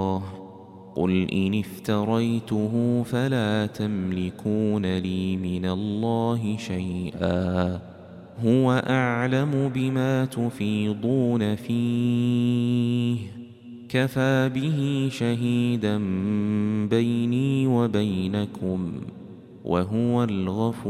الله قل إن افتريته فلا تملكون لي من الله شيئا هو أعلم بما تفيضون فيه كفى به شهيدا بيني وبينكم وهو الغفور